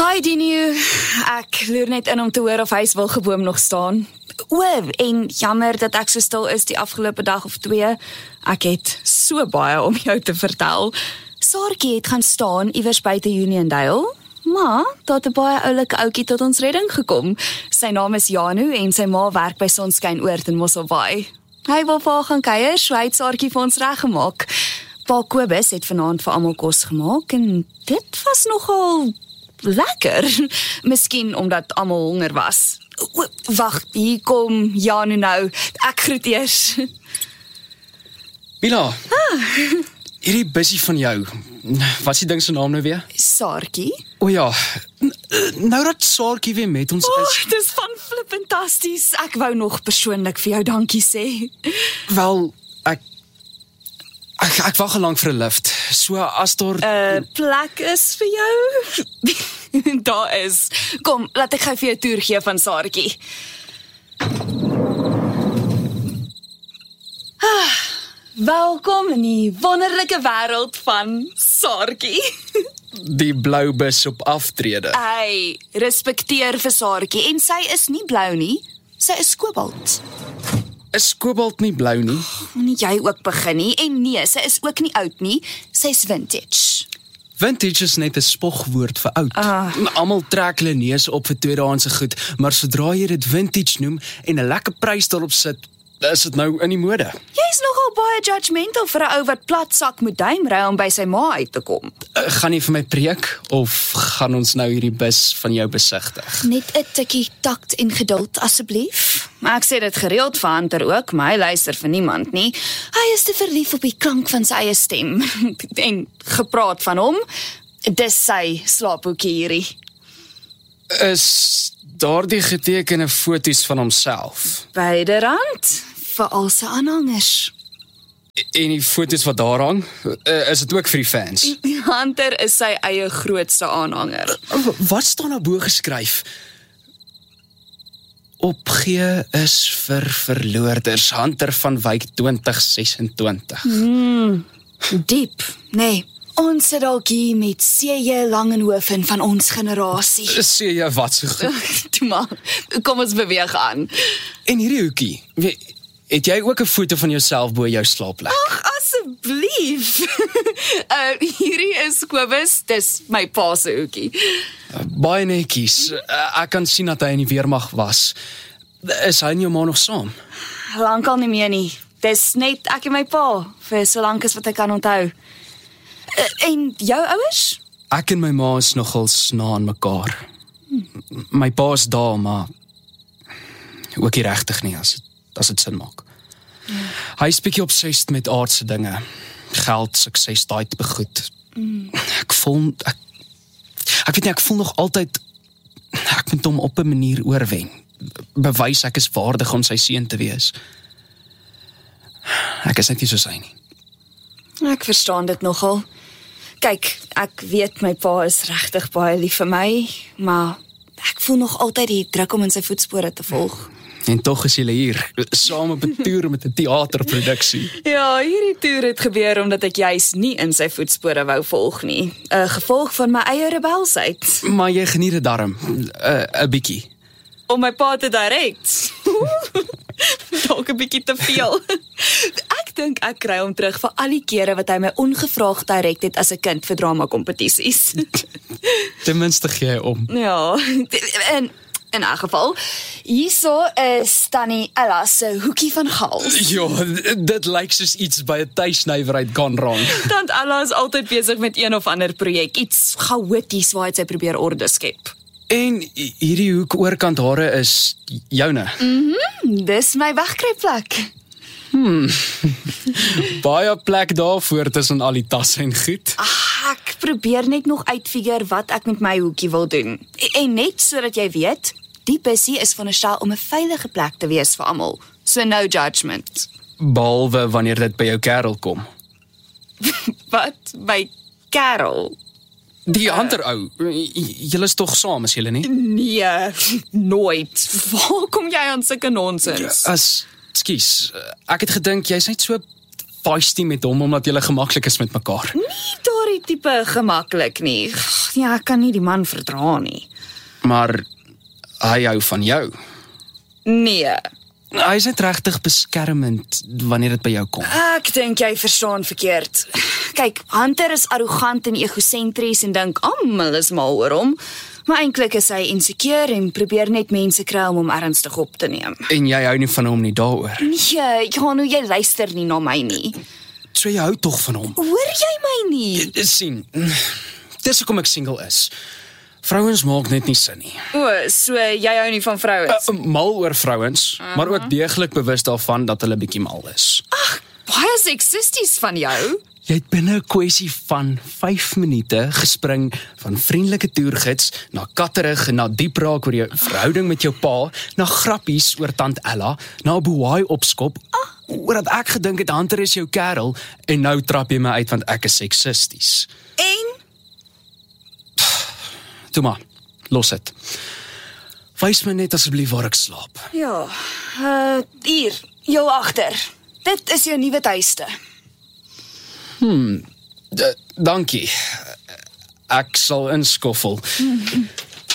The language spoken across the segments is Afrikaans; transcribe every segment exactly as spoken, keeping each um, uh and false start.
Hi Dinu, ek loer net in om te hoor of huis Wilgeboom nog staan. O, en jammer dat ek so stil is die afgelope dag of twee. Ek het so baie om jou te vertel. Saartjie het gaan staan iewers buite Uniondale, maar daar het 'n baie oulike ouetjie tot ons redding gekom. Sy naam is Janu en sy ma werk by Sonskyn-oord in Mosselbaai. Hy wil vir haar gaan kuier, so hy het Saartjie vir ons reggemaak. Pa Kobus het vanaand vir almal kos gemaak en dit was nogal lekker. Miskien omdat almal honger was. O, wag, hier kom Janu nou. Ek groet eers. Mila, ah. hierdie bussie van jou, wat is die ding se naam nou weer? Saartjie. O ja, nou dat Saartjie weer met ons is. Oh, dis van flippentasties. Ek wou nog persoonlik vir jou dankie sê. Wel, ek Ek, ek wag al lank vir 'n lift. So as daar 'n uh, plek is vir jou. Daar is. Kom, laat ek gou vir jou 'n toer gee van Saartjie. Ah, welkom in die wonderlike wêreld van Saartjie. Die blou bus op aftrede. Hey, respekteer vir Saartjie en sy is nie blou nie. Sy is kobalt. Is kobalt nie blou nie? Moenie jy ook begin nie. En nee, sy is ook nie oud nie. Sy's vintage. Vintage is net 'n spogwoord vir oud. Uh. Almal trek hulle neus op vir tweedehandse goed, maar sodra jy dit vintage noem en 'n lekker prys daarop sit, is dit nou in die mode. Jy's nogal baie judgmental vir 'n ou wat plat sak met duim ry om by sy ma uit te kom. Uh, gaan jy vir my preek of gaan ons nou hierdie bus van jou besigtig? Net 'n tikkie takt en geduld asseblief. Maar ek sê dit gereeld vir Hunter ook, maar hy luister vir niemand nie. Hy is te verlief op die klank van sy eie stem. En gepraat van hom, dis sy slaaphoekie hierdie. Is daardie getekende foto's van homself? Byderhand, vir al sy aanhangers. En die foto's wat daar hang, is dit ook vir die fans? Hunter is sy eie grootste aanhanger. Wat staan daar bo geskryf? Opgee is vir verloorders, Hunter van Wyk twintig sesentwintig. Mm, diep, nee. Ons sit dalk hier met C J Langenhoven van ons generasie. Sê jy wat so goed? Toe maar, kom ons beweeg aan. En hierdie hoekie, het jy ook 'n foto van jouself bo jou slaapplek? Ag, asseblief. uh, hierdie is Kobus, dis my pa se hoekie. Uh, baie netjies. Uh, ek kan sien dat hy in die weermag was. Is hy en jou ma nog saam? Lankal nie meer nie. Dis net ek en my pa, vir so lank as wat ek kan onthou. Uh, en jou ouers? Ek en my ma is nogals na aan mekaar. Hmm. My pa is daar, maar ook nie regtig nie, as het, as dit sin maak. Hmm. Hy is bietjie obsessed met aardse dinge. Geld, sukses, daai tipe goed. Hmm. Ek voel, ek, ek weet nie, ek voel nog altyd, ek moet hom op 'n manier oorwen. Bewys ek is waardig om sy seun te wees. Ek is net nie so sy nie. Ek verstaan dit nogal. Kyk, ek weet my pa is regtig baie lief vir my, maar ek voel nog altyd die druk om in sy voetspore te volg. En tog is julle hier, saam op 'n toer met 'n teaterproduksie. Ja, hierdie toer het gebeur omdat ek juis nie in sy voetspore wou volg nie. 'n Gevolg van my eie rebelsheid. Maar jy geniet dit darm, 'n uh, bietjie. Om my pa te direct. Dalk 'n bietjie te veel. Ek dink ek kry hom terug vir al die kere wat hy my ongevraagd direct het as 'n kind vir drama kompetisies. Ten minste gee hy om. Ja, en in 'n geval, hierso is Tannie Ella se hoekie van gals. Ja, dit lyk soos iets by 'n tuisnywerheid gaan rond. Tant Ella is altyd besig met een of ander projek, iets chaoties waar sy probeer orde skep. En hierdie hoek oorkant hare is joune. Mhm, dis my wegkruipplek. Hmm. Baie plek daarvoor tussen al die tasse en goed. Ag, ek probeer net nog uitfigure wat ek met my hoekie wil doen. En net sodat jy weet, die bussie is veronderstel om 'n veilige plek te wees vir almal. So no judgment. Behalwe wanneer dit by jou kerel kom. Wat? By Karel? Die uh, Hunter ou, julle is tog saam, is julle nie? Nee, nooit. Waar kom jy aan sulke nonsens? As, ekskuus, ek het gedink jy's net so feisty met hom omdat julle gemaklik is met mekaar. Nie daardie tipe gemaklik nie. Ja, ek kan nie die man verdra nie. Maar hy hou van jou. Nee, Hy is net regtig beskermend wanneer dit by jou kom. ek dink jy verstaan verkeerd. Kyk, Hunter is arrogant en egosentries en dink almal is mal oor hom, maar eintlik is hy insecure en probeer net mense kry om hom ernstig op te neem. En jy hou nie van hom nie daaroor. Nee, Janu, jy luister nie na my nie. So jy hou tog van hom. Hoor jy my nie? Sien, dis hoekom ek single is. Vrouens maak net nie sin nie. O, so jy hou nie van vrouens? Uh, mal oor vrouens, uh-huh. maar ook deeglik bewus daarvan dat hulle bietjie mal is. Ag, baie seksisties van jou. Jy het binne 'n kwessie van vyf minute gespring van vriendelike toergids na katterig en na diep raak oor jou verhouding met jou pa, na grappies oor tant Ella, na 'n boei opskop, ah. oor dat ek gedink het Hunter is jou kerel en nou trap jy my uit want ek is seksisties. En? Toe maar, los het. Wys my net asseblief waar ek slaap. Ja, uh, hier, jou agter. Dit is jou nuwe tuiste. Hmm, d- dankie. Ek sal inskoffel. Mm-hmm.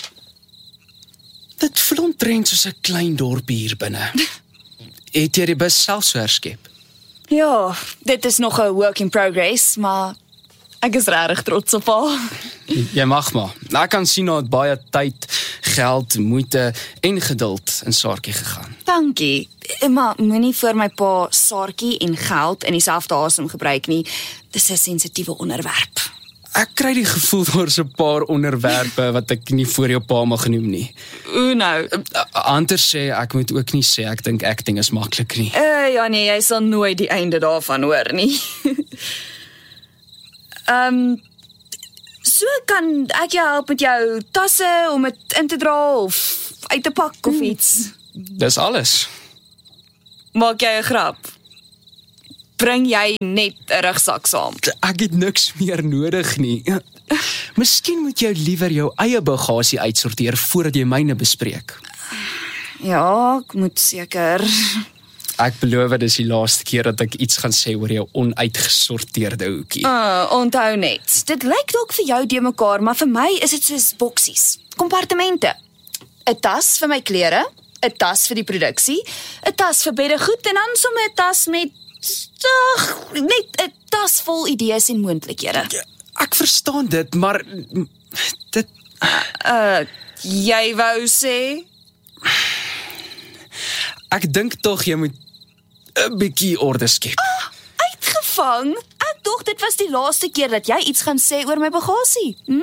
Dit voel omtrent soos 'n klein dorpie hier binne. Het jy die bus self so herskep? Ja, dit is nog 'n work in progress, maar ek is regtig trots op haar. Jy mag maar. Ek kan sien dat baie tyd, geld, moeite en geduld in Saartjie gegaan. Dankie. Maar moenie vir my pa Saartjie en geld in dieselfde asem gebruik nie. Dis 'n sensitiewe onderwerp. Ek kry die gevoel daar's 'n paar onderwerpe wat ek nie voor jou pa mag genoem nie. O nou. Hunter sê ek moet ook nie sê ek dink acting is maklik nie. Uh, ja nee, jy sal nooit die einde daarvan hoor nie. Ehm um, So kan ek jou help met jou tasse om dit in te dra of uit te pak of iets. Dis alles. Maak jy 'n grap? Bring jy net 'n rugsak saam? Ek het niks meer nodig nie. Miskien moet jy liewer jou eie bagasie uitsorteer voordat jy myne bespreek. Ja, ek moet seker. Ek beloof dis die laaste keer dat ek iets gaan sê oor jou onuitgesorteerde hoekie. Uh, onthou net, dit lyk dalk vir jou de mekaar, maar vir my is dit soos boksies, kompartemente. 'n Tas vir my klere, 'n tas vir die produksie, 'n tas vir beddegoed en dan sommer 'n tas met ag, net 'n tas vol idees en moontlikhede. Ek verstaan dit, maar dit Uh, jy wou sê? Ek dink tog jy moet 'n bietjie orde skep. Ah, uitgevang? Ek dink dit was die laaste keer dat jy iets gaan sê oor my bagasie. Hm?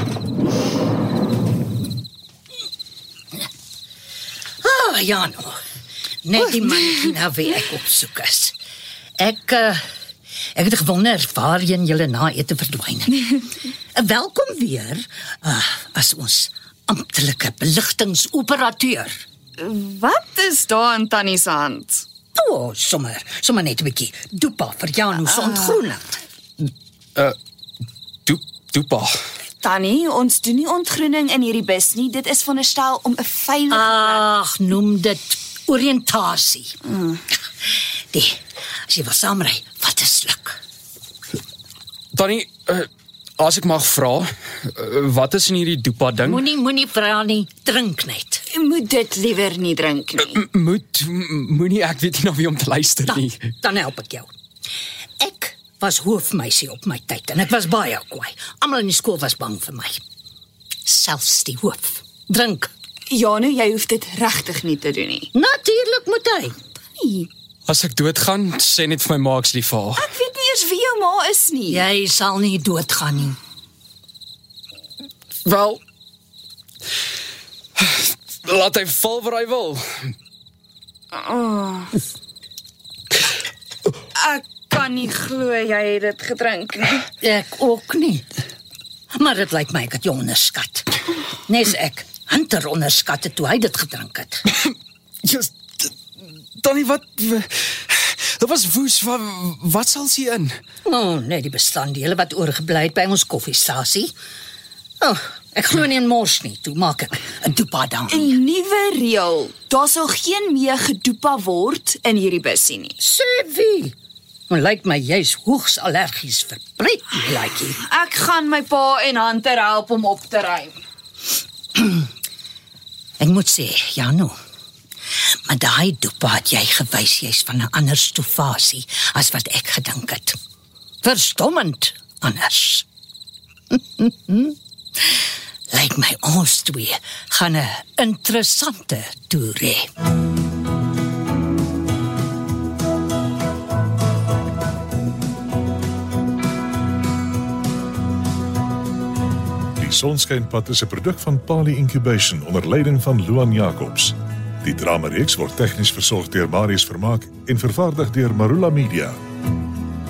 Ah, ja nou. Net die man na wie ek opsoek is. Ek, uh, ek het gewonder waarheen julle na ete verdwyn het. Welkom weer uh, as ons amptelike beligtingsoperateur. Wat is daar in Tannie se hand? O, oh, sommer, sommer net 'n bietjie doepa vir Janu se ontgroening. Uh, doep, doepa. Tannie, ons doen nie ontgroening in hierdie bus nie. Dit is veronderstel om 'n veilige Ag, noem dit oriëntasie. Mm. Die, as jy wil saamry, wat 'n sluk. Tannie, uh, as ek mag vra, uh, wat is in hierdie doepa ding? Moenie, moenie vra nie, drink net. moet dit liewer nie drink nie. M- Moet, m- moenie ek weet nie na wie om te luister Dan, nie. dan help ek jou. Ek was hoofmeisie op my tyd en ek was baie kwaai. Almal in die skool was bang vir my. Selfs die hoof. Drink. Janu, jy hoef dit regtig nie te doen nie. Natuurlik moet hy. Nee, As ek doodgaan, sê net vir my ma ek's lief vir haar. ek weet nie eers wie jou ma is nie. Jy sal nie doodgaan nie. Wel, laat hy val waar hy wil. Oh. Ek kan nie glo jy het dit gedrink nie. Ek ook nie. Maar dit lyk my ek het jou onderskat. Nes ek Hunter onderskat het toe hy dit gedrink het. Just, Tannie, wat... Dat was woes, wat, wat sal sy in? O, oh, net die bestanddele wat oorgebly het by ons koffiestasie. Oh, ek glo nie in mors nie, toe maak ek 'n doepa dan. 'n Nuwe reël. Daar sal geen meer gedoepa word in hierdie busie nie. Sê wie? Maar lyk my jy's hoogs allergies vir pret, laaitjie. Ek gaan my pa en Hunter help om op te ruim. Ek moet sê, Jano, maar daai dopa het jy gewys jy's van 'n ander stofasie as wat ek gedink het. Verstommend anders. Lyk my ons twee gaan 'n interessante toer hê. Die Sonskynpad is 'n produk van Pali Incubation onder leiding van Luan Jacobs. Die drama reeks word tegnies versorg deur Marius Vermaak en vervaardig deur Marula Media.